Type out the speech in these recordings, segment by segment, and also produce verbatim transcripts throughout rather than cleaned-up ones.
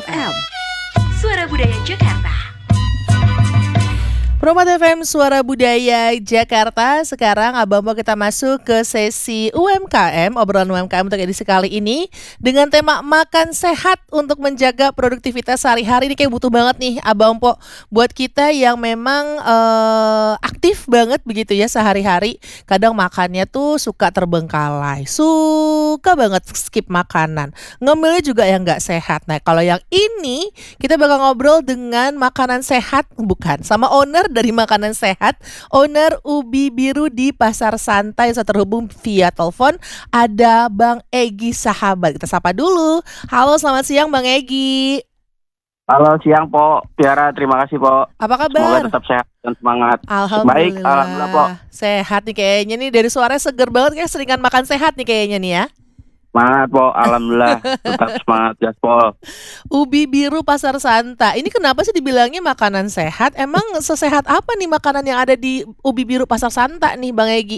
F M, Suara Budaya Jakarta. Promat F M Suara Budaya Jakarta. Sekarang Abang mau kita masuk ke sesi U M K M, obrolan U M K M untuk edisi kali ini dengan tema makan sehat untuk menjaga produktivitas sehari-hari. Ini kayak butuh banget nih Abang Po buat kita yang memang uh, aktif banget begitu ya sehari-hari. Kadang makannya tuh suka terbengkalai, suka banget skip makanan, ngemilnya juga yang nggak sehat. Nah kalau yang ini kita bakal ngobrol dengan makanan sehat, bukan, sama owner dari makanan sehat, owner Ubi Biru di Pasar Santai. Saya terhubung via telepon, ada Bang Egy Sahabat. Kita sapa dulu. Halo, selamat siang Bang Egy. Halo, siang Po. Tiara, terima kasih Po. Apa kabar? Semoga tetap sehat dan semangat. Alhamdulillah. Baik, alhamdulillah Po. Sehat nih kayaknya nih, dari suaranya seger banget, kayak seringan makan sehat nih kayaknya nih ya. Semangat Po, alhamdulillah. Tetap semangat ya Po. Ubi Biru Pasar Santa. Ini kenapa sih dibilangnya makanan sehat? Emang sesehat apa nih makanan yang ada di Ubi Biru Pasar Santa nih Bang Egy?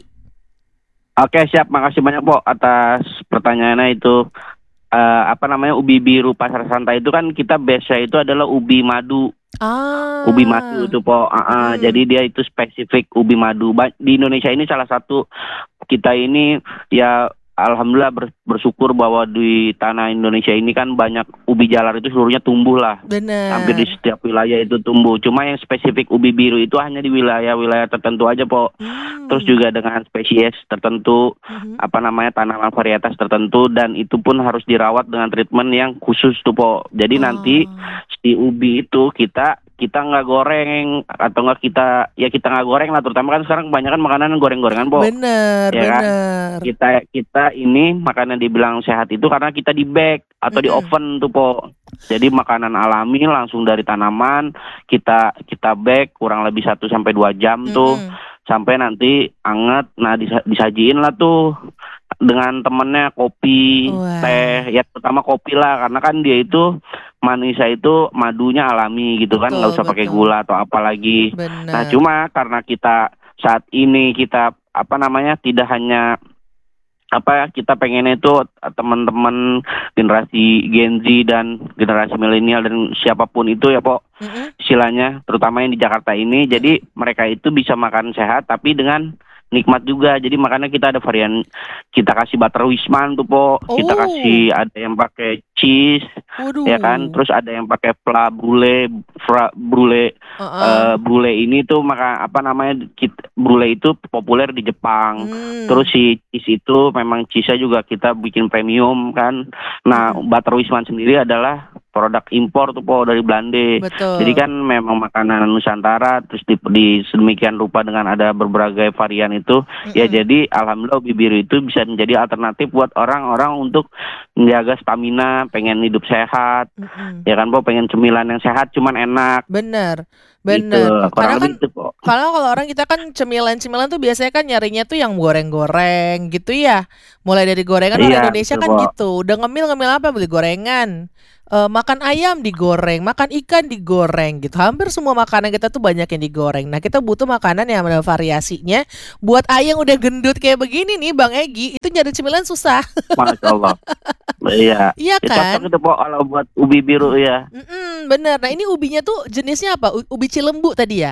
Oke, siap. Makasih banyak Po atas pertanyaannya itu. Uh, apa namanya Ubi Biru Pasar Santa itu kan kita base itu adalah ubi madu. Ah. Ubi madu itu Po. Uh, uh, hmm. Jadi dia itu spesifik ubi madu. Di Indonesia ini salah satu, kita ini ya alhamdulillah bersyukur bahwa di tanah Indonesia ini kan banyak ubi jalar itu seluruhnya tumbuh lah. Bener. Hampir di setiap wilayah itu tumbuh. Cuma yang spesifik ubi biru itu hanya di wilayah-wilayah tertentu aja Po. Hmm. Terus juga dengan spesies tertentu, hmm. apa namanya tanaman varietas tertentu, dan itu pun harus dirawat dengan treatment yang khusus tuh Po. Jadi oh. nanti si ubi itu kita kita nggak goreng atau nggak kita ya kita nggak goreng lah, terutama kan sekarang kebanyakan makanan goreng-gorengan Po. Bener, ya bener. Kan? Kita kita ini makanan dibilang sehat itu karena kita di bake atau mm-hmm. di oven tuh Po. Jadi makanan alami langsung dari tanaman kita kita bake kurang lebih satu sampai dua jam mm-hmm. tuh sampai nanti anget. Nah disa- disajiin lah tuh dengan temennya kopi, wow. teh, ya terutama kopi lah karena kan dia itu manisnya itu madunya alami gitu kan, nggak usah pakai gula atau apa lagi. Bener. Nah cuma karena kita saat ini kita apa namanya tidak hanya apa ya kita pengennya itu teman-teman generasi Gen Z dan generasi milenial dan siapapun itu ya Po, mm-hmm. istilahnya terutama yang di Jakarta ini, jadi mereka itu bisa makan sehat tapi dengan nikmat juga. Jadi makanya kita ada varian, kita kasih butter wisman tuh Po, oh. kita kasih ada yang pakai cheese, Waduh. ya kan, terus ada yang pakai fla brulee, fra brulee, uh-uh. uh, brulee ini tuh maka apa namanya kita, brulee itu populer di Jepang. Hmm. Terus si cheese itu memang cheese-nya juga kita bikin premium kan. Nah hmm. butter wisman sendiri adalah produk impor tuh Po dari Belanda. Betul. Jadi kan memang makanan Nusantara terus di, di sedemikian rupa dengan ada berbagai varian itu, mm-hmm. ya jadi alhamdulillah ubi biru itu bisa menjadi alternatif buat orang-orang untuk menjaga stamina, pengen hidup sehat, mm-hmm. ya kan Po, pengen cemilan yang sehat cuman enak. Bener. Bener, gitu, karena kan itu, kalau kalau orang kita kan cemilan-cemilan tuh biasanya kan nyarinya tuh yang goreng-goreng gitu ya. Mulai dari gorengan, orang iya, Indonesia betul, kan Po. gitu. Udah ngemil-ngemil apa, beli gorengan. Uh, makan ayam digoreng, makan ikan digoreng gitu. Hampir semua makanan kita tuh banyak yang digoreng. Nah kita butuh makanan yang ada variasinya. Buat ayam udah gendut kayak begini nih Bang Egy, itu nyari cemilan susah. Masya Allah. Iya. Iya kan? Cocok itu Po kalau buat ubi biru ya. Mm-mm, bener. Nah ini ubinya tuh jenisnya apa? U- ubi cilembu tadi ya?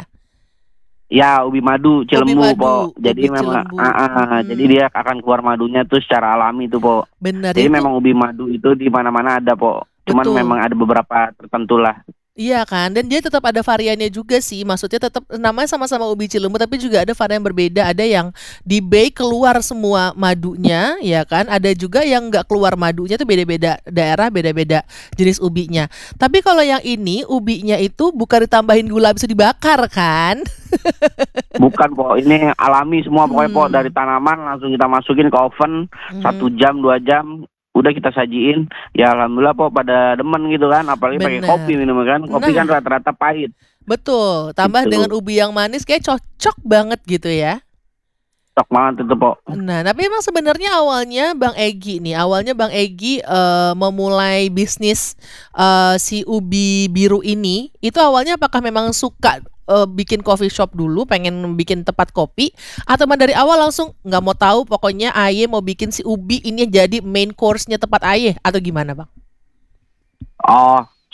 Ya ubi madu cilembu ubi madu, Po. Jadi ubi memang cilembu. uh, uh, hmm. jadi dia akan keluar madunya tuh secara alami tuh Po. Bener. Jadi itu. memang ubi madu itu di mana-mana ada Po. Cuman Betul. memang ada beberapa tertentu lah. Iya kan, dan dia tetap ada variannya juga sih. Maksudnya tetap namanya sama-sama ubi cilembu, tapi juga ada varian berbeda. Ada yang di bake keluar semua madunya, ya kan. Ada juga yang nggak keluar madunya, tuh beda-beda daerah, beda-beda jenis ubinya. Tapi kalau yang ini ubinya itu bukan ditambahin gula, bisa dibakar kan? Bukan Po, ini alami semua pokoknya Hmm. Po, dari tanaman langsung kita masukin ke oven Hmm. satu jam dua jam. Udah kita sajiin, ya alhamdulillah Po pada demen gitu kan, apalagi pakai Bener. kopi minum kan, kopi Nah. kan rata-rata pahit. Betul, tambah Gitu. dengan ubi yang manis kayak cocok banget gitu ya. Cocok banget itu Po. Nah, tapi emang sebenarnya awalnya Bang Egy nih, awalnya Bang Egy uh, memulai bisnis uh, si ubi biru ini, itu awalnya apakah memang suka uh, bikin coffee shop dulu, pengen bikin tempat kopi, atau emang dari awal langsung nggak mau tahu, pokoknya Aye mau bikin si ubi ini jadi main course-nya tempat Aye, atau gimana Bang? Oh,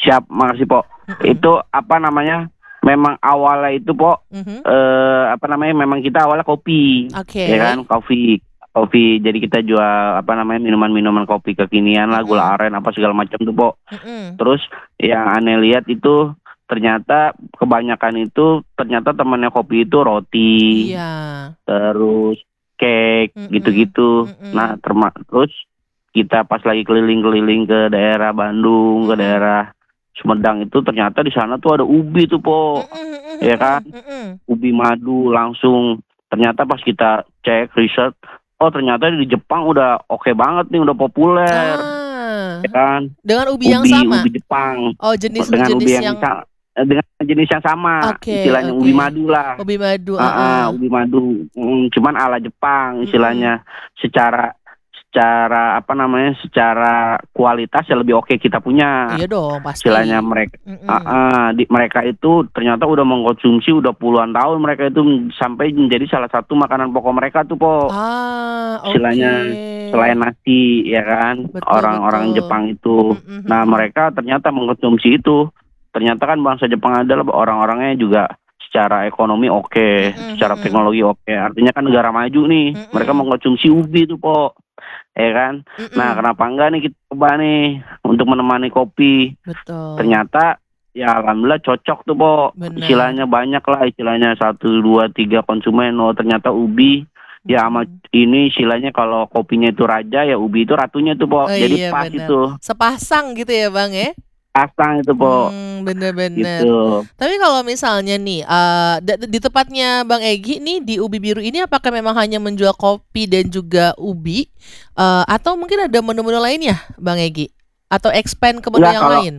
Siap, makasih Po. Mm-mm. Itu apa namanya? Memang awalnya itu Po, Mhm. eh apa namanya? Memang kita awalnya kopi, Oke. ya kan? Kopi, kopi. Jadi kita jual apa namanya? Minuman-minuman kopi kekinian lah, gula Mm-mm. aren apa segala macam tuh Po. Mm-mm. Terus yang aneh lihat itu ternyata kebanyakan itu ternyata temannya kopi itu roti, Iya. terus cake Mm-mm. gitu-gitu. Mm-mm. Nah, terma terus kita pas lagi keliling-keliling ke daerah Bandung, ke Mm-mm. daerah Sumedang itu ternyata di sana tuh ada ubi tuh Po, Mm-mm. Mm-mm. ya kan? Mm-mm. Ubi madu langsung. Ternyata pas kita cek riset, oh ternyata di Jepang udah oke banget nih, udah populer, Ah, ya kan? dengan ubi yang Ubi sama. ubi Jepang Oh, jenis dengan ubi jenis yang yang sa- eh, dengan jenis yang sama, oke, istilahnya oke. ubi madu lah. Ubi madu, Ah, ah, ah, ubi madu. Mm, cuman ala Jepang Mm-mm. istilahnya. Secara secara apa namanya? Secara kualitas ya lebih oke kita punya. Iya dong, pasti. Istilahnya mereka Mm-mm. ah, ah, di, mereka itu ternyata udah mengkonsumsi udah puluhan tahun, mereka itu sampai menjadi salah satu makanan pokok mereka tuh Po. Ah, oke. Istilahnya selain nasi, ya kan, Betul, orang-orang betul. Jepang itu. Mm-mm. Nah, mereka ternyata mengkonsumsi itu. Ternyata kan bangsa Jepang adalah orang-orangnya juga secara ekonomi oke, Mm-mm. secara Mm-mm. teknologi oke. Artinya kan negara maju nih. Mm-mm. Mereka mengkonsumsi ubi tuh Po, ya kan. Nah, Mm-mm. kenapa enggak nih kita coba nih untuk menemani kopi. Betul. Ternyata ya alhamdulillah cocok tuh Po. Benar. Istilahnya banyak lah, istilahnya satu dua tiga konsumen. Oh ternyata ubi ya sama Mm-mm. ini istilahnya kalau kopinya itu raja ya ubi itu ratunya tuh Po. Oh Jadi iya pas benar. itu Sepasang gitu ya Bang ya? pasang itu Po, Hmm, bener-bener. gitu. Tapi kalau misalnya nih, eh, da- di tempatnya Bang Egi nih di Ubi Biru ini apakah memang hanya menjual kopi dan juga ubi, Eh, atau mungkin ada menu-menu lainnya Bang Egi? Atau expand ke menu Enggak, yang kalau lain?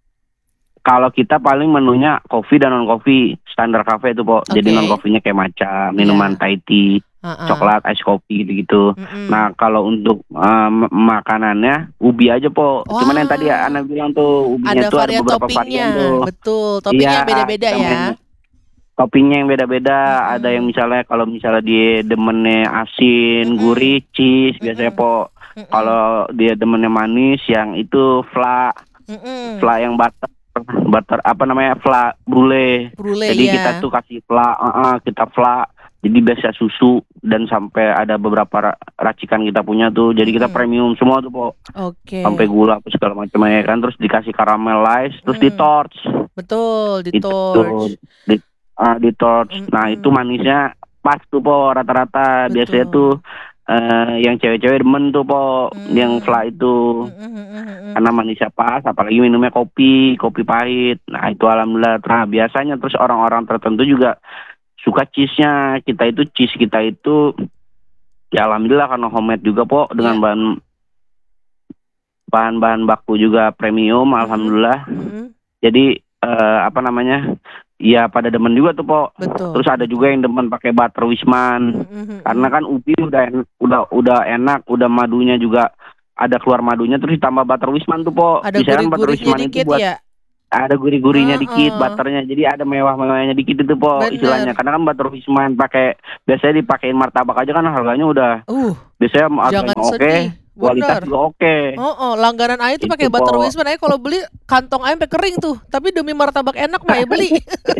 kalau kita paling menunya kopi dan non kopi standar kafe itu Po. Jadi Oke. non kopinya kayak matcha, minuman Iya. Thai tea, Ha-ha. coklat, ice kopi gitu-gitu. Mm-mm. Nah kalau untuk eh, m- makanannya ubi aja Po. Cuman yang tadi Wah, Ana bilang tuh ubinya ada tuh ada varian beberapa toppingnya, varian tuh. betul. Toppingnya Iya, beda-beda kita ya. main toppingnya yang beda-beda. Ada yang Mm-mm. misalnya kalau misalnya dia demennya asin, Mm-mm. gurih, cheese biasanya Mm-mm. Po. Mm-mm. Kalau dia demennya manis, yang itu fla, Mm-mm. fla yang butter, butter apa namanya fla brulee. Brule Jadi ya. kita tuh kasih fla, uh, uh, kita fla. Jadi biasa susu dan sampai ada beberapa ra- racikan kita punya tuh. Jadi kita Mm-mm. premium semua tuh Po. Oke. Sampai gula apa segala macam ya kan. Terus dikasih caramelize, terus Mm. di torch. Betul, di Itu torch. di, ah, di torch. Nah Mm-mm. itu manisnya pas tuh Po rata-rata. Biasanya Betul. tuh eh, yang cewek-cewek demen tuh Po yang Mm. fla itu. Mm-mm, mm-mm, mm-mm. Karena manisnya pas, apalagi minumnya kopi, kopi pahit. Nah itu alhamdulillah. Nah biasanya terus orang-orang tertentu juga suka cheese-nya. Kita itu cheese kita itu ya alhamdulillah karena homemade juga Po dengan Iya. bahan bahan-bahan baku juga premium Mm-mm. alhamdulillah. Mm-mm. Jadi eh, apa namanya? Ya pada demen juga tuh Po. Betul. Terus ada juga yang demen pakai butter Wisman. Mm-mm, Karena mm-mm. kan ubi udah en- udah udah enak, udah madunya juga ada keluar madunya terus ditambah butter Wisman tuh Po. Ada Misalkan butter gurih-gurihnya Wisman itu dikit buat ya. ada gurih-gurihnya dikit, Heeh. butternya. Jadi ada mewah-mewahnya dikit itu Po istilahnya. Bener. Karena kan butter Wisman pakai biasanya dipakein martabak aja kan harganya udah Uh, biasanya harganya jangan oke, sedih. kualitas Bener. juga oke. Oh, oh, langganan Ayah tuh Itu pakai butter Po. Wisman. Ayah kalau beli kantong Ayah sampai kering tuh. Tapi demi martabak enak mah ya beli.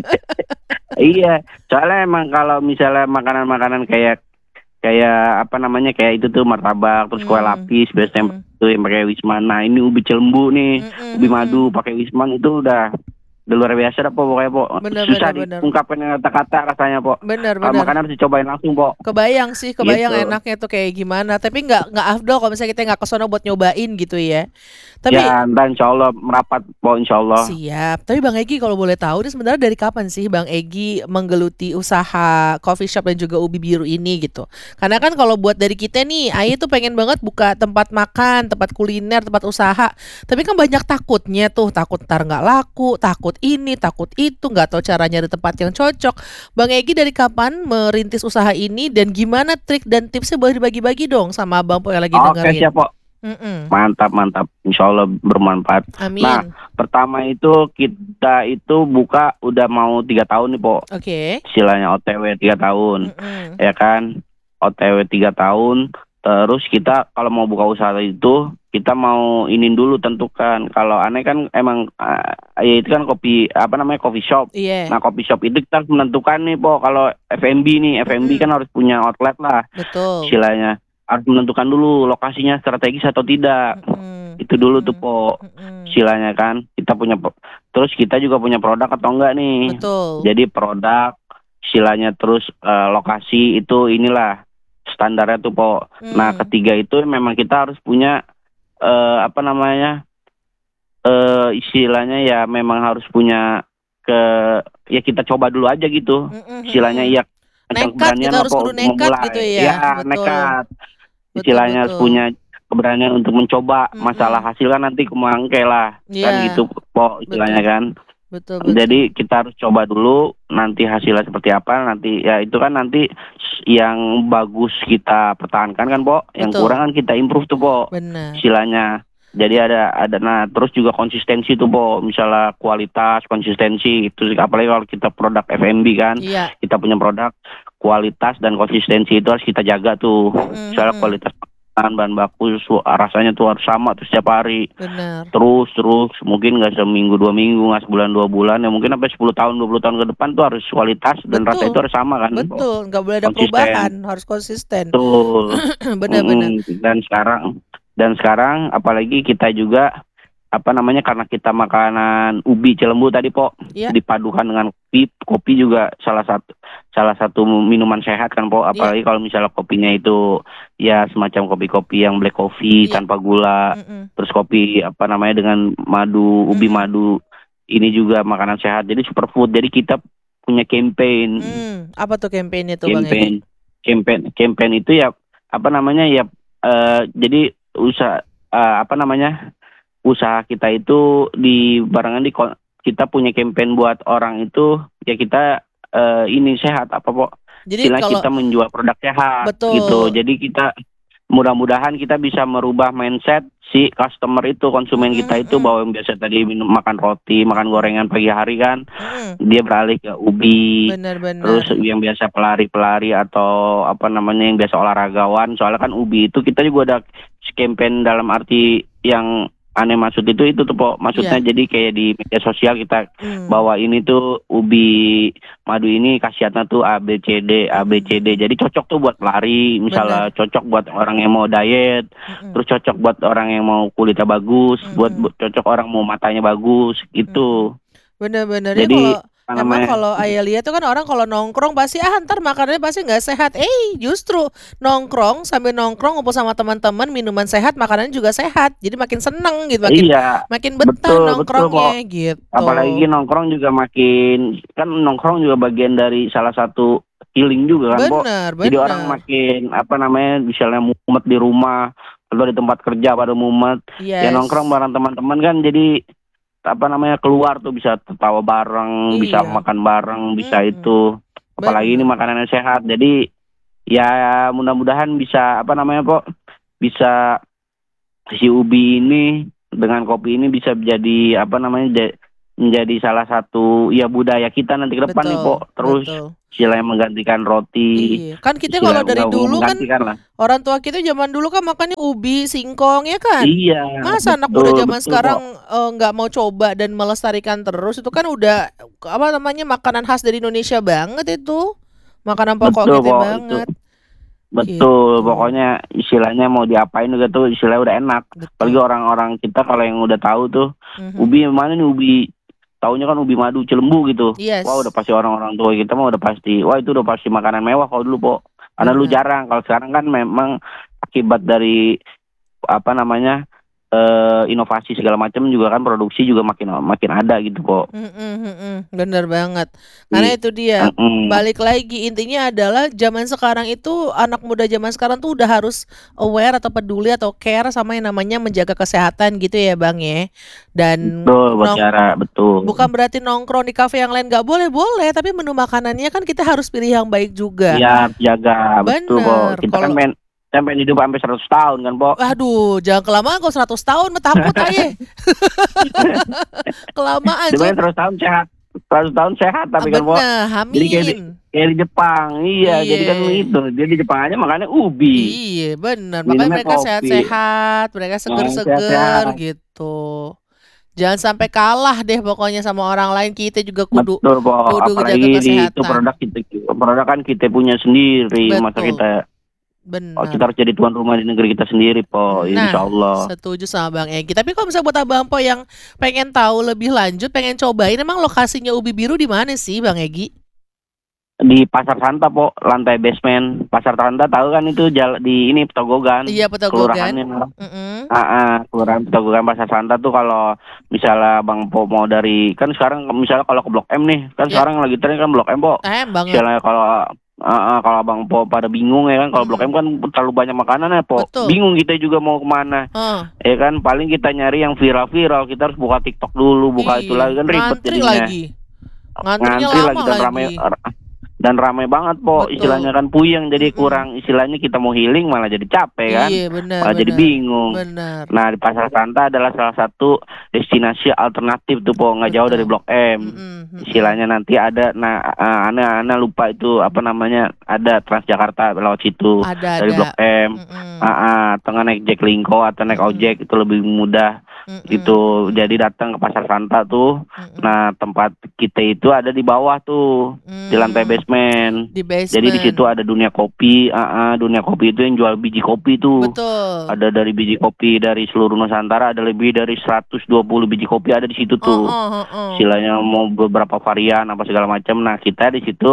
Iya, soalnya emang kalau misalnya makanan-makanan kayak kayak apa namanya kayak itu tuh martabak terus kue Hmm. lapis biasanya Mm-mm. itu yang pakai Wisman. Nah ini ubi cilembu nih, Mm-mm, ubi mm-mm. madu pakai Wisman itu udah udah luar biasa dah Po pokoknya Po. Bener, Susah bener, bener. diungkapkan dengan kata-kata rasanya Po. Bener, Kalau bener. makanan harus dicobain langsung Po. Kebayang sih, kebayang Gitu. enaknya tuh kayak gimana. Tapi nggak nggak afdol kalau misalnya kita nggak kesono buat nyobain gitu ya. Tapi Ya, ntar insya Allah merapat Po insya Allah. siap. Tapi Bang Egi kalau boleh tahu, ini sebenarnya dari kapan sih Bang Egi menggeluti usaha coffee shop dan juga Ubi Biru ini gitu? Karena kan kalau buat dari kita nih, Ayi tuh pengen banget buka tempat makan, tempat kuliner, tempat usaha. Tapi kan banyak takutnya tuh, takut ntar nggak laku, takut ini, takut itu, nggak tahu cara nyari tempat yang cocok. Bang Egi dari kapan merintis usaha ini dan gimana trik dan tipsnya boleh dibagi-bagi dong sama Abang Po yang lagi Oke dengerin. siap Po. Mm-mm. Mantap mantap. Insya Allah bermanfaat. Amin. Nah, pertama itu kita itu buka udah mau tiga tahun nih Po. Oke. Istilahnya O T W tiga tahun. Mm-mm. Ya kan, O T W tiga tahun. Terus kita kalau mau buka usaha itu kita mau inin dulu tentukan. Kalau aneh kan emang uh, ya itu kan kopi apa namanya coffee shop. Iya. Nah coffee shop itu kita harus menentukan nih po kalau F and B nih F and B Mm-mm. kan harus punya outlet lah Betul. istilahnya. Harus menentukan dulu lokasinya strategis atau tidak. Mm-mm. Itu dulu tuh po Mm-mm. istilahnya kan. Kita punya po- terus kita juga punya produk atau enggak nih. Betul. Jadi produk istilahnya terus eh, lokasi itu inilah standarnya tuh po. Hmm. Nah ketiga itu memang kita harus punya eh, apa namanya eh, istilahnya ya memang harus punya ke ya kita coba dulu aja gitu. Mm-mm. Istilahnya ya Nekat, keberanian kita lah, harus po, kudu untuk nekat memulai. gitu ya. Ya Betul. nekat. Betul, Istilahnya harus betul. punya keberanian untuk mencoba. Mm-mm. Masalah hasil kan nanti kemangke lah kan Iya. gitu po istilahnya Betul. kan. Betul, betul. Jadi kita harus coba dulu nanti hasilnya seperti apa nanti ya itu kan nanti s- yang bagus kita pertahankan kan po, yang Betul. kurang kan kita improve tuh po Benar. istilahnya. Jadi ada ada nah terus juga konsistensi tuh po, misalnya kualitas konsistensi itu apalagi kalau kita produk F and B kan Iya. kita punya produk kualitas dan konsistensi itu harus kita jaga tuh. Mm-mm. Misalnya kualitas bahan bahan baku su- rasanya tuh harus sama tuh setiap hari. Benar. Terus terus mungkin nggak seminggu dua minggu nggak sebulan dua bulan ya mungkin sampai sepuluh tahun dua puluh tahun ke depan tuh harus kualitas dan Betul. rasa itu harus sama kan. Betul, nggak boleh ada Konsisten. perubahan, harus konsisten. Betul. Benar-benar. Mm-mm. Dan sekarang dan sekarang apalagi kita juga apa namanya karena kita makanan ubi Cilembu tadi po Iya. dipadukan dengan kopi. Kopi juga salah satu salah satu minuman sehat kan po, apalagi kalau misalnya kopinya itu ya semacam kopi-kopi yang black coffee Iya. tanpa gula. Mm-mm. Terus kopi apa namanya dengan madu ubi Mm-mm. madu ini juga makanan sehat jadi superfood. Jadi kita punya campaign Hmm, apa tuh campaign itu Bang Egi? campaign campaign campaign itu ya apa namanya ya eh, jadi usaha eh, apa namanya usaha kita itu di barangan di ko- kita punya campaign buat orang itu ya kita eh, ini sehat apa po Jadi istilahnya kalau kita menjual produk sehat Betul. gitu. Jadi kita mudah-mudahan kita bisa merubah mindset si customer itu konsumen Mm-mm, kita itu mm-mm. bahwa yang biasa tadi minum makan roti makan gorengan pagi hari kan Mm-mm. dia beralih ke ubi. Benar-benar. Terus yang biasa pelari-pelari atau apa namanya yang biasa olahragawan soalnya kan ubi itu kita juga ada campaign dalam arti yang aneh maksud itu itu tuh po maksudnya Iya. jadi kayak di media sosial kita Hmm. bahwa ini tuh ubi madu ini khasiatnya tuh A B C D A B C D jadi cocok tuh buat pelari misalnya cocok buat orang yang mau diet Mm-mm. terus cocok buat orang yang mau kulitnya bagus Mm-mm. buat bu- cocok orang mau matanya bagus gitu. Bener-bener ya Jadi kalau apa emang namanya kalau Ayah lihat tuh kan orang kalau nongkrong pasti ah ntar makanannya pasti nggak sehat. Eh justru nongkrong sambil nongkrong ngumpul sama teman-teman minuman sehat makanannya juga sehat. Jadi makin seneng gitu makin iya makin betah betul, betul, nongkrongnya Pok. gitu. apalagi nongkrong juga makin kan nongkrong juga bagian dari salah satu healing juga kan po. bener Jadi bener. orang makin apa namanya misalnya mumet di rumah atau di tempat kerja pada mumet ya Yes. nongkrong bareng teman-teman kan jadi apa namanya keluar tuh bisa tertawa bareng bisa Iya. makan bareng bisa Mm-mm. itu apalagi Bener. ini makanannya sehat jadi ya mudah-mudahan bisa apa namanya po bisa si ubi ini dengan kopi ini bisa jadi apa namanya de- menjadi salah satu ya budaya kita nanti ke depan nih po terus betul. istilahnya menggantikan roti. Iya. Kan kita kalau Istilah- dari nggak dulu kan menggantikan lah. orang tua kita zaman dulu kan makannya ubi, singkong ya kan? Iya. Masa anak betul, muda zaman betul, sekarang Pok. eh, nggak mau coba dan melestarikan terus itu kan udah apa namanya makanan khas dari Indonesia banget itu. Makanan pokok Betul, kita Pok, banget. Betul, Gitu. pokoknya istilahnya mau diapain juga tuh istilahnya udah enak. Apalagi Betul. orang-orang kita kalau yang udah tahu tuh Mhm. ubi yang mana nih ubi taunya kan ubi madu Cilembu gitu. Yes. Wah udah pasti orang-orang tua kita mah udah pasti. Wah itu udah pasti makanan mewah kalau dulu po. Karena dulu Benar. jarang. Kalau sekarang kan memang akibat dari apa namanya eh, inovasi segala macam juga kan produksi juga makin makin ada gitu po. Mm-mm, mm-mm. Bener banget. Karena Iya. itu dia. Mm-mm. Balik lagi intinya adalah zaman sekarang itu anak muda zaman sekarang tuh udah harus aware atau peduli atau care sama yang namanya menjaga kesehatan gitu ya Bang ya. Dan Betul, buat nong- cara betul. bukan berarti nongkrong di kafe yang lain nggak boleh boleh, tapi menu makanannya kan kita harus pilih yang baik juga. Iya, jaga betul po. Bener. Kita kan Kalau- main kita pengen hidup sampai seratus tahun kan po. Aduh, jangan kelamaan kok seratus tahun mah takut aja. Kelamaan Sebenarnya sob. seratus tahun sehat seratus tahun sehat tapi kan, Po. Bener, Jadi kayak di, amin. kayak di Jepang. Iya, Iya. jadi kan itu. Dia di Jepang aja makannya ubi. Iya, bener. Makanya Minumnya mereka kopi. sehat-sehat, mereka Nah, seger-seger sehat-sehat. gitu. Jangan sampai kalah deh pokoknya sama orang lain. Kita juga kudu Betul, Po. kudu jaga Apalagi di itu kesehatan. produk kita, produk kan kita punya sendiri. Masa Betul. kita oh, Benar. kita harus jadi tuan rumah di negeri kita sendiri, Po. Insya Nah, Allah. setuju sama Bang Egi. Tapi kalau misalnya buat Abang Po yang pengen tahu lebih lanjut, pengen cobain, emang lokasinya Ubi Biru di mana sih, Bang Egi? Di Pasar Santa, Po, lantai basement. Pasar Santa tahu kan itu jala, di ini Petogogan. Iya, Petogogan. Kelurahannya. Mm-mm. Ah, ah, kelurahan Petogogan Pasar Santa tuh kalau misalnya Bang Po mau dari kan sekarang misalnya kalau ke Blok M nih, kan Iya. sekarang lagi tren kan Blok M, Po. Eh, banget. Misalnya kalau ah, ah, kalau Bang Po pada bingung ya kan kalau Blok M kan terlalu banyak makanan ya, Po. Betul. Bingung kita juga mau kemana. Oh, Ya kan paling kita nyari yang viral-viral, kita harus buka TikTok dulu, buka itu iya. lagi kan ribet Ngantri jadinya. lagi. Ngantrinya Ngantri lama lagi dan lagi. ramai dan ramai banget, Po. Betul. Istilahnya kan puyeng, jadi Mm-mm. kurang istilahnya kita mau healing malah jadi capek kan. Iya, benar. Malah jadi benar. bingung. Benar. Nah, di Pasar Santa adalah salah satu destinasi alternatif tuh, Po, nggak jauh Betul. dari Blok M. Mm-mm, mm-mm. Istilahnya nanti ada, nah, uh, ana ana lupa itu apa namanya, ada Transjakarta lewat situ Ada dari ada. Blok M. Mm-mm. Ah, ah, tengah naik Jaklingko atau naik Mm-mm. ojek itu lebih mudah Mm-mm. gitu. Jadi datang ke Pasar Santa tuh. Mm-mm. Nah, tempat kita itu ada di bawah tuh, di lantai Mm. basement. Di basement. Jadi di situ ada dunia kopi, ah, ah, dunia kopi itu yang jual biji kopi tuh. Betul. Ada dari biji kopi dari seluruh Nusantara, ada lebih dari seratus dua puluh biji kopi ada di situ Oh, tuh. oh, oh, oh. Istilahnya mau beberapa varian apa segala macam. Nah, kita di situ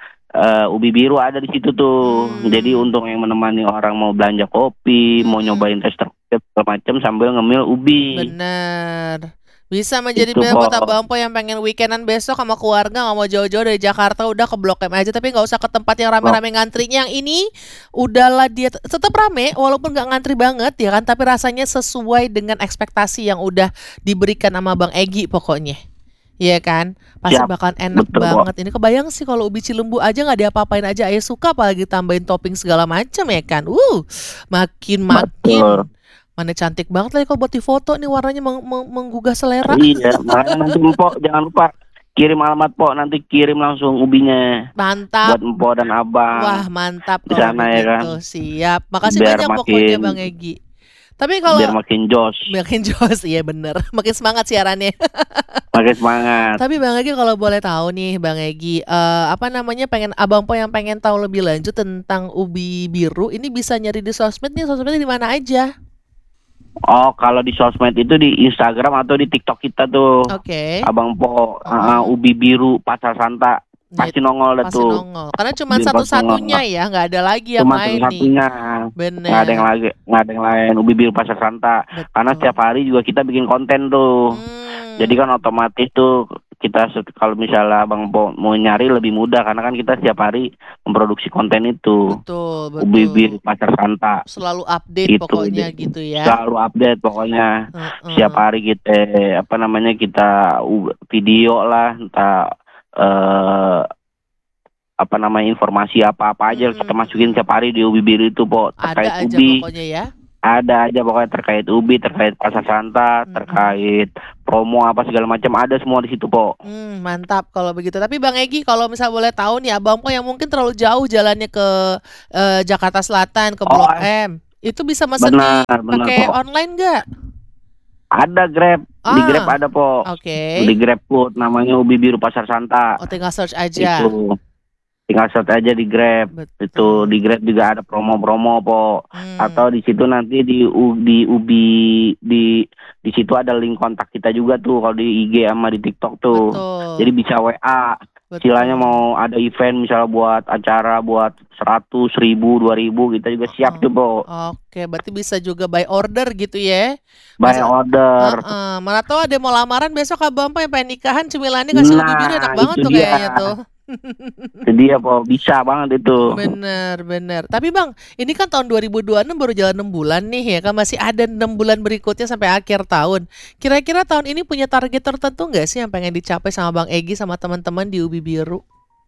eh, ubi biru ada di situ tuh. Hmm. Jadi untuk yang menemani orang mau belanja kopi, mau Hmm. nyobain tester segala macam sambil ngemil ubi. Bener. Bisa menjadi Itu, pilihan buat Po. Abang Po yang pengen weekendan besok sama keluarga, nggak mau jauh-jauh dari Jakarta, udah ke Blok M aja, tapi nggak usah ke tempat yang rame-rame ngantrinya. Yang ini udahlah dia t- tetap rame walaupun nggak ngantri banget ya kan, tapi rasanya sesuai dengan ekspektasi yang udah diberikan sama Bang Egi pokoknya. Iya kan, pasti Siap. bakalan enak Betul, Po. banget. Ini kebayang sih kalau ubi Cilembu aja nggak diapa-apain aja, Ayah suka apalagi tambahin topping segala macam ya kan. Uh, makin makin. Betul. Mana cantik banget lagi kalau buat difoto nih, warnanya meng- meng- menggugah selera. Iya, makanya nanti Mpok jangan lupa kirim alamat, Pok, nanti kirim langsung ubinya Mantap. buat Mpok dan Abang. Wah, mantap Di kalau sana ya begitu. kan. Siap. Makasih Biar banyak makin- pokoknya Bang Egi. Tapi kalau Biar makin jos, makin jos, iya bener. Makin semangat siarannya. makin semangat. Tapi Bang Egi kalau boleh tahu nih Bang Egi, eh, apa namanya pengen Abang Po yang pengen tahu lebih lanjut tentang ubi biru ini bisa nyari di sosmed nih, sosmednya di mana aja? Oh, kalau di sosmed itu di Instagram atau di TikTok kita tuh. Oke. Abang Po, Oh. uh, ubi biru Pasar Santa pasti nongol dah Pasti tuh. nongol. Karena cuma Biar satu-satunya pasti ya, nggak ada lagi yang Cuma lain nih. satu-satunya. Bener. Nggak ada yang lagi, nggak ada yang lain. Ubi biru Pasar Santa. Betul. Karena setiap hari juga kita bikin konten tuh. Hmm. Jadi kan otomatis tuh kita se- kalau misalnya Bang Po mau nyari lebih mudah karena kan kita setiap hari memproduksi konten itu. betul, betul. Ubi biru Pasar Santa. Selalu update Itu, pokoknya Dek. gitu ya. Selalu update pokoknya. Heeh. Setiap hari kita apa namanya kita u- video lah entah eh apa namanya informasi apa-apa aja Mm-mm. kita masukin setiap hari di ubi biru itu, Po, terkait Ada aja ubi. pokoknya ya. Ada aja pokoknya terkait ubi, terkait Pasar Santa, Mm-mm. terkait promo apa segala macam ada semua di situ, Po. Hmm, mantap kalau begitu. Tapi Bang Egi kalau misal boleh tahu nih Abang Po yang mungkin terlalu jauh jalannya ke eh, Jakarta Selatan ke Oh, Blok M, itu bisa mesen di Benar, benar, pakai Po. online nggak? Ada Grab, di Ah, Grab ada, Po. Oke. Di Grab Food namanya ubi biru Pasar Santa. Oh, tinggal search aja. Itu. Tinggal search aja di Grab. Betul. Itu di Grab juga ada promo-promo, Po. Hmm. Atau di situ nanti di U- di ubi di di situ ada link kontak kita juga tuh kalau di I G sama di TikTok tuh. Betul. Jadi bisa W A. Betul. Istilahnya mau ada event misalnya buat acara buat seratus ribu, dua ribu kita juga siap tuh, Po. Oke, berarti bisa juga by order gitu ya. By Masa- order. Heeh, mana tahu ada mau lamaran besok Abang Po yang pengen nikahan cemilannya kasih ubi Nah, biru enak banget itu tuh dia. kayaknya tuh. Itu dia, Po. Bisa banget itu. Bener, bener. Tapi Bang, ini kan tahun dua ribu dua puluh enam baru jalan enam bulan nih ya kan, masih ada enam bulan berikutnya sampai akhir tahun. Kira-kira tahun ini punya target tertentu nggak sih yang pengen dicapai sama Bang Egi sama teman-teman di Ubi Biru?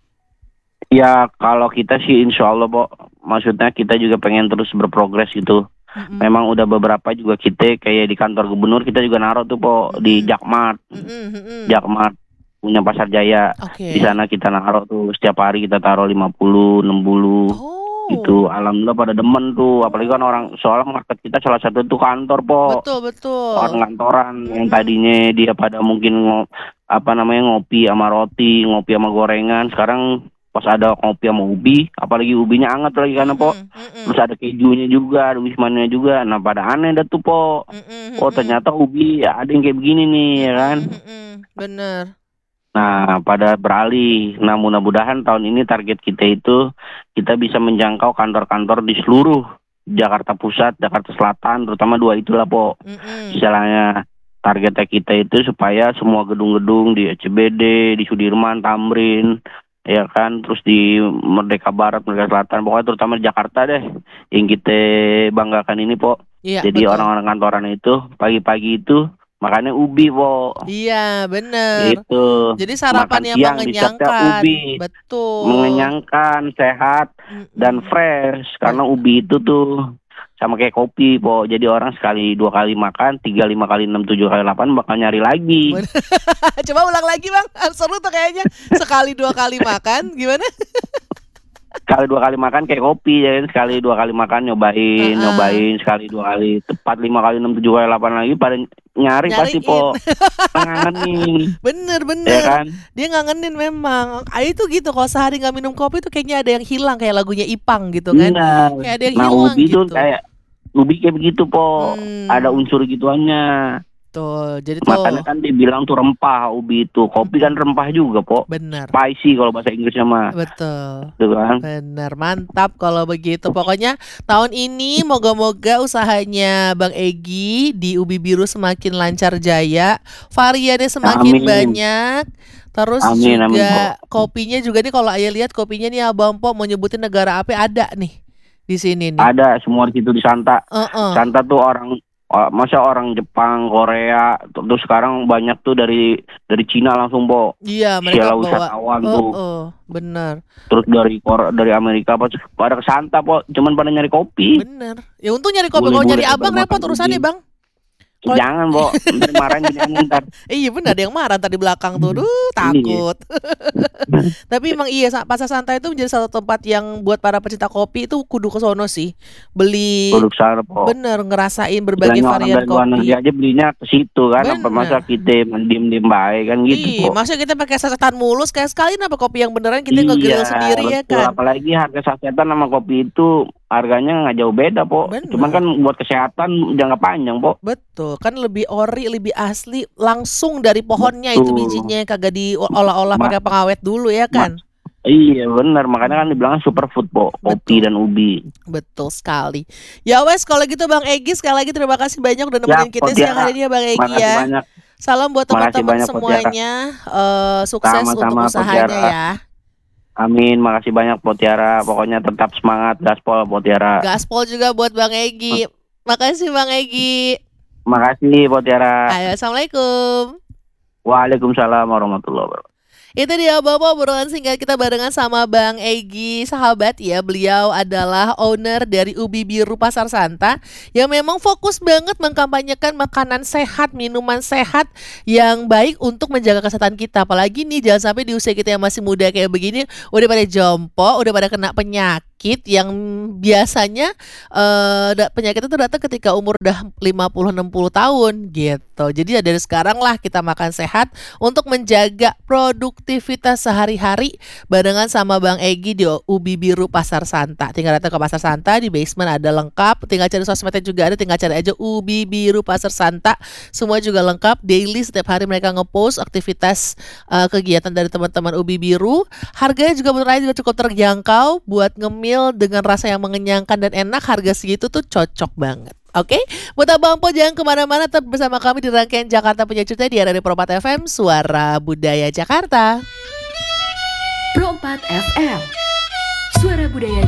Ya kalau kita sih insya Allah, Po. Maksudnya kita juga pengen terus berprogres gitu. Mm-mm. Memang udah beberapa juga kita kayak di kantor gubernur kita juga naruh tuh, Po, di Mm-mm. Jakmart. Mm-mm, mm-mm. Jakmart punya Pasar Jaya. Oke. Di sana kita naruh tuh setiap hari kita taruh lima puluh, enam puluh. Oh. Itu alhamdulillah pada demen tuh, apalagi kan orang soalnya market kita salah satu itu kantor po, Betul betul. orang kantoran yang Mm-mm. tadinya dia pada mungkin ngo- apa namanya ngopi sama roti, ngopi sama gorengan, sekarang pas ada ngopi sama ubi, apalagi ubinya anget lagi karena po, Mm-mm, mm-mm, terus ada kejunya juga, ada wismannya juga, nah pada aneh dah tuh po, mm-mm, oh mm-mm, ternyata ubi ada yang kayak begini nih ya kan. mm-mm, mm-mm. Bener. Nah, pada beralih. Nah, mudah-mudahan tahun ini target kita itu kita bisa menjangkau kantor-kantor di seluruh Jakarta Pusat, Jakarta Selatan, terutama dua itulah, Po. Mm-mm. Istilahnya targetnya kita itu supaya semua gedung-gedung di C B D, di Sudirman, Tamrin, ya kan, terus di Merdeka Barat, Merdeka Selatan, pokoknya terutama di Jakarta deh, yang kita banggakan ini, Po. Iya Jadi betul. orang-orang kantoran itu pagi-pagi itu makannya ubi, Po. Iya bener. Itu Jadi sarapan makan yang siang di setnya mengenyangkan. ubi, Betul. mengenyangkan, sehat Mm-mm. dan fresh. Karena ubi itu tuh sama kayak kopi, Po. Jadi orang sekali dua kali makan, tiga lima kali enam tujuh kali delapan bakal nyari lagi. Bener. Coba ulang lagi bang, seru tuh kayaknya. Sekali dua kali makan, gimana? Sekali dua kali makan kayak kopi, ya kan? Sekali dua kali makan nyobain, Uh-uh. nyobain sekali dua kali, tepat lima kali enam tujuh kali delapan lagi pada nyari pasti, Po. Ngangenin, Bener ya bener. kan? Dia ngangenin memang. Ah itu gitu, kalau sehari nggak minum kopi tuh kayaknya ada yang hilang, kayak lagunya Ipang gitu kan. Benar. Kayak ada yang Nah, hilang ubi gitu. tuh kayak ubi kayak begitu, Po. Hmm. Ada unsur gituannya. Tuh, jadi tuh Makanya kan dibilang tuh rempah ubi itu. Kopi kan rempah juga, Po. bener. Spicy kalau bahasa Inggrisnya mah. Betul. Tuh kan. Bener, mantap kalau begitu. Pokoknya tahun ini moga-moga usahanya Bang Egi di Ubi Biru semakin lancar jaya, variannya semakin Amin. banyak. Terus Amin, amin, juga kopinya juga nih, kalau Ayah lihat kopinya nih Abang Po mau nyebutin negara apa ada nih di sini nih. Ada semua di situ di Santa. Uh-uh. Santa tuh orang oh, masa orang Jepang, Korea, terus sekarang banyak tuh dari dari Cina langsung, Po. Iya, mereka Siala bawa. wisatawan tuh. Uh-uh, bener, Terus dari Korea, dari Amerika apa pada ke Santa, Po. Cuman pada nyari kopi. bener. Ya untung nyari kopi, kalau Boleh-boleh nyari abang pada repot makan urusannya ubi. bang. Kalau- Jangan, Po. Ntar marahin gini ntar. Eh, iya benar, ada yang marah tadi belakang tuh. Duh, takut. Tapi emang iya, Sa- Pasar Santa itu menjadi satu tempat yang buat para pecinta kopi itu kudu ke sono sih. Beli Produk sana, Po. bener, ngerasain berbagai Istilahnya orang varian dari luar negeri kopi. aja belinya ke situ kan, apa Bener. masa kita diem-diem baik kan gitu, Iya, Po. maksudnya kita pakai sasetan mulus, kayak sekali apa kopi yang beneran kita ngegrill sendiri ya betul. kan. Apalagi harga sasetan sama kopi itu harganya nggak jauh beda, Po. Bener. Cuman kan buat kesehatan jangka panjang, Po. Betul, kan lebih ori, lebih asli, langsung dari pohonnya itu Betul. bijinya, kagak diolah-olah Ma- pakai pengawet dulu ya kan. Iya benar, makanya kan dibilang superfood, Po. Kopi Betul. dan ubi. Betul sekali. Ya wes, kalau gitu Bang Egi, sekali lagi terima kasih banyak udah nemenin Ya, kita Po, siang Tiara. hari ini ya Bang Egi Makasih ya. banyak. Salam buat Makasih teman-teman banyak, Po, semuanya. Eh, sukses Sama-sama, untuk Po, usahanya Tiara. ya. Amin, makasih banyak, Po Tiara. Pokoknya tetap semangat, gaspol, Po Tiara. Gaspol juga buat Bang Egi. Makasih Bang Egi. Makasih, Po Tiara. Ayo, assalamualaikum. Waalaikumsalam warahmatullahi wabarakatuh. Itu dia Bapak obrolan singkat kita barengan sama Bang Egi, sahabat ya. Beliau adalah owner dari Ubi Biru Pasar Santa yang memang fokus banget mengkampanyekan makanan sehat, minuman sehat yang baik untuk menjaga kesehatan kita. Apalagi nih, jangan sampai di usia kita yang masih muda kayak begini udah pada jompo, udah pada kena penyakit yang biasanya eh, da- penyakit itu datang ketika umur udah lima puluh enam puluh tahun gitu. Jadi ya dari sekarang lah kita makan sehat untuk menjaga produktivitas sehari-hari barengan sama Bang Egi di Ubi Biru Pasar Santa. Tinggal datang ke Pasar Santa, di basement ada lengkap. Tinggal cari sosmednya juga ada, tinggal cari aja Ubi Biru Pasar Santa. Semua juga lengkap, daily setiap hari mereka ngepost aktivitas eh, kegiatan dari teman-teman Ubi Biru. Harganya juga menurut saya juga cukup terjangkau buat ngemil dengan rasa yang mengenyangkan dan enak. Harga segitu tuh cocok banget. Oke, buat Abang Po jangan kemana-mana, tetap bersama kami di rangkaian Jakarta Punya Cerita di Radio Pro empat F M, Suara Budaya Jakarta. Pro empat F M, Suara Budaya